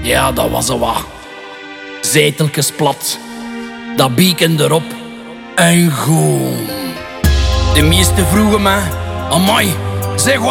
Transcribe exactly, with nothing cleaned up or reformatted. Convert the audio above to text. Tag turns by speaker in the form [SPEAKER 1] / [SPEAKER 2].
[SPEAKER 1] Ja, dat was een wat. Zeteltjes plat. Dat bieken erop. En goed. De meesten vroegen mij... Amai, zeg,